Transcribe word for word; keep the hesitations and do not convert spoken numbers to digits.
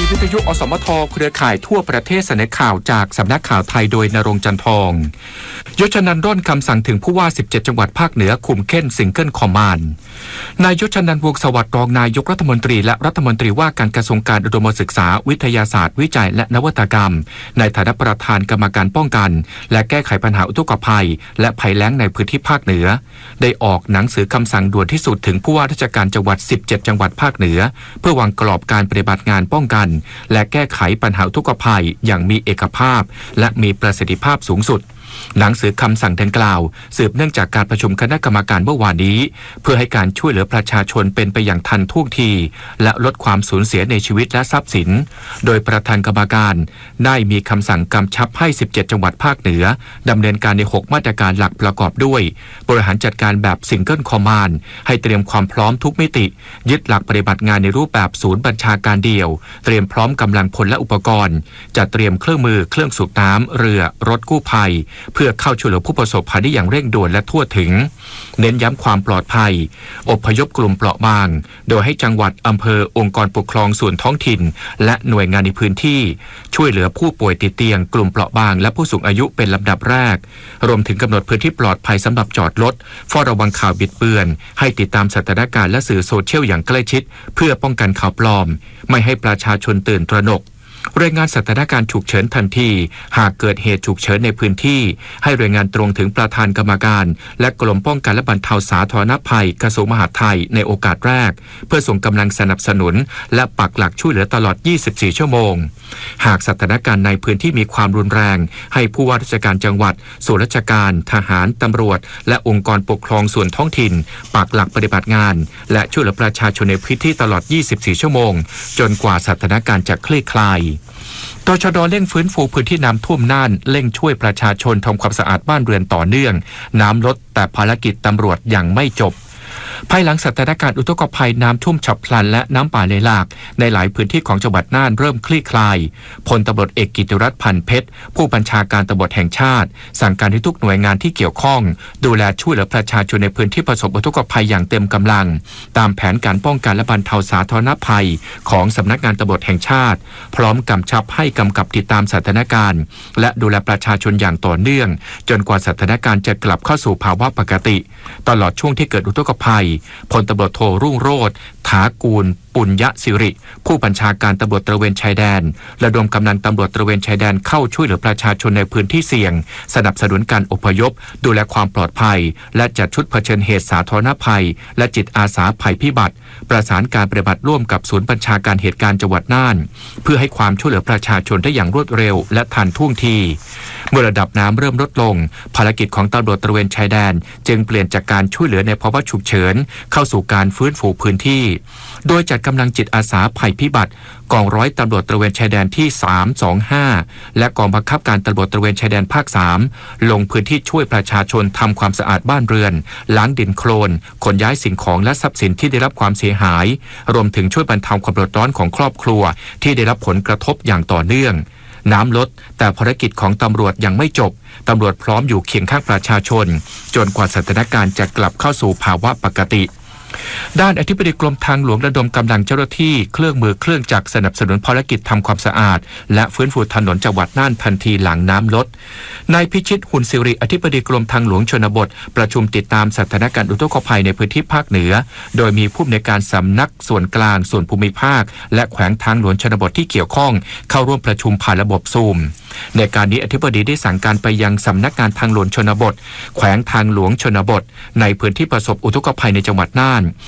วิทยุอสมทเครือข่ายทั่วประเทศเสนอข่าวจากสำนักข่าวไทยโดยณรงค์จันทองยศนันท์ร่นคำสั่งถึงผู้ว่าสิบเจ็ดจังหวัดภาคเหนือคุมเข้มซิงเกิลคอมมานด์นายยศนันท์วงศ์สวัสดิ์รองนายกรัฐมนตรีและรัฐมนตรีว่าการกระทรวงการอุดมศึกษาวิทยาศาสตร์วิจัยและนวัตกรรมในฐานะประธานกรรมการป้องกันและแก้ไขปัญหาอุทกภัยและภัยแล้งในพื้นที่ภาคเหนือได้ออกหนังสือคำสั่งด่วนที่สุดถึงผู้ว่าราชการจังหวัดสิบเจ็ดจังหวัดภาคเหนือเพื่อวางกรอบการปฏิบัติงานป้องกันและแก้ไขปัญหาอุทกภัยอย่างมีเอกภาพและมีประสิทธิภาพสูงสุดหนังสือคำสั่งดังกล่าวสืบเนื่องจากการประชุมคณะกรรมการเมื่อวานนี้เพื่อให้การช่วยเหลือประชาชนเป็นไปอย่างทันท่วงทีและลดความสูญเสียในชีวิตและทรัพย์สินโดยประธานกรรมการได้มีคำสั่งกำชับให้สิบเจ็ดจังหวัดภาคเหนือดำเนินการในหกมาตรการหลักประกอบด้วยบริหารจัดการแบบซิงเกิลคอมมานด์ให้เตรียมความพร้อมทุกมิติยึดหลักปฏิบัติงานในรูปแบบศูนย์บัญชาการเดี่ยวเตรียมพร้อมกำลังพลและอุปกรณ์จัดเตรียมเครื่องมือเครื่องสูบน้ำเรือรถกู้ภัยเพื่อเข้าช่วยเหลือผู้ประสบภัยได้อย่างเร่งด่วนและทั่วถึงเน้นย้ำความปลอดภัยอพยพกลุ่มเปราะบางโดยให้จังหวัดอำเภอองค์กรปกครองส่วนท้องถิ่นและหน่วยงานในพื้นที่ช่วยเหลือผู้ป่วยติดเตียงกลุ่มเปราะบางและผู้สูงอายุเป็นลำดับแรกรวมถึงกำหนดพื้นที่ปลอดภัยสำหรับจอดรถเฝ้าระวังข่าวบิดเบือนให้ติดตามสถานการณ์และสื่อโซเชียลอย่างใกล้ชิดเพื่อป้องกันข่าวปลอมไม่ให้ประชาชนตื่นตระหนกรายงานสถานการณ์ฉุกเฉินทันทีหากเกิดเหตุฉุกเฉินในพื้นที่ให้รายงานตรงถึงประธานกรรมการและกรมป้องกันและบรรเทาสาธารณภัยกระทรวงมหาดไทยในโอกาสแรกเพื่อส่งกำลังสนับสนุนและปักหลักช่วยเหลือตลอดยี่สิบสี่ชั่วโมงหากสถานการณ์ในพื้นที่มีความรุนแรงให้ผู้ว่าราชการจังหวัดส่วนราชการทหารตำรวจและองค์กรปกครองส่วนท้องถิ่นปักหลักปฏิบัติงานและช่วยเหลือประชาชนในพื้นที่ตลอดยี่สิบสี่ชั่วโมงจนกว่าสถานการณ์จะคลี่คลายตชด.เร่งฟื้นฟูพื้นที่น้ำท่วมน่านเร่งช่วยประชาชนทำความสะอาดบ้านเรือนต่อเนื่องน้ำลดแต่ภารกิจตำรวจยังไม่จบภายหลังสถานการณ์อุทกภัยน้ำท่วมฉับพลันและน้ำป่าไหลหลากในหลายพื้นที่ของจังหวัดน่านเริ่มคลี่คลายพลตำรวจเอกกิติรัตน์พันเพชรผู้บัญชาการตำรวจแห่งชาติสั่งการให้ทุกหน่วยงานที่เกี่ยวข้องดูแลช่วยเหลือประชาชนในพื้นที่ประสบอุทกภัยอย่างเต็มกำลังตามแผนการป้องกันและบรรเทาสาธารณภัยของสำนักงานตำรวจแห่งชาติพร้อมกำชับให้กำกับติดตามสถานการณ์และดูแลประชาชนอย่างต่อเนื่องจนกว่าสถานการณ์จะกลับเข้าสู่ภาวะปกติตลอดช่วงที่เกิดอุทกภัยพลตำรวจโทรุ่งโรจน์ถากูลปุญญสิริผู้บัญชาการตำรวจตระเวนชายแดนระดมกำลังตำรวจตระเวนชายแดนเข้าช่วยเหลือประชาชนในพื้นที่เสี่ยงสนับสนุนการอพยพดูแลความปลอดภัยและจัดชุดเผชิญเหตุสาธารณภัยและจิตอาสาภัยพิบัติประสานการปฏิบัติร่วมกับศูนย์บัญชาการเหตุการณ์จังหวัดน่านเพื่อให้ความช่วยเหลือประชาชนได้อย่างรวดเร็วและทันท่วงทีเมื่อระดับน้ำเริ่มลดลงภารกิจของตำรวจตระเวนชายแดนจึงเปลี่ยนจากการช่วยเหลือในภาวะฉุกเฉินเข้าสู่การฟื้นฟูพื้นที่โดยจัดกำลังจิตอาสาภัยพิบัติกองร้อยตำรวจตระเวนชายแดนที่สามสองห้าและกองบังคับการตำรวจตระเวนชายแดนภาคสามลงพื้นที่ช่วยประชาชนทำความสะอาดบ้านเรือนล้างดินโคลนขนย้ายสิ่งของและทรัพย์สินที่ได้รับความเสียหายรวมถึงช่วยบรรเทาความเดือดร้อนของครอบครัวที่ได้รับผลกระทบอย่างต่อเนื่องน้ำลดแต่ภารกิจของตำรวจยังไม่จบตำรวจพร้อมอยู่เคียงข้างประชาชนจนกว่าสถานการณ์จะกลับเข้าสู่ภาวะปกติด้านอธิบดีกรมทางหลวงระดมกำลังเจ้าหน้าที่เครื่องมือเครื่องจักรสนับสนุนภารกิจทำความสะอาดและฟื้นฟูถนนจังหวัดน่านทันทีหลังน้ำลดนายพิชิตหุ่นสิริอธิบดีกรมทางหลวงชนบทประชุมติดตามสถานการณ์อุทกภัยในพื้นที่ภาคเหนือโดยมีผู้อำนวยการสำนักส่วนกลางส่วนภูมิภาคและแขวงทางหลวงชนบทที่เกี่ยวข้องเข้าร่วมประชุมผ่านระบบซูมในการนี้อธิบดีได้สั่งการไปยังสำนักงานทางหลวงชนบทแขวงทางหลวงชนบทในพื้นที่ประสบอุทกภัยในจังหวัดน่าน